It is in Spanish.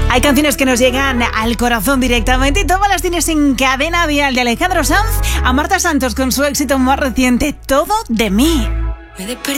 Hay canciones que nos llegan al corazón directamente y todas las tienes en Cadena Dial, de Alejandro Sanz a Marta Santos con su éxito más reciente, Todo de mí. Me desperté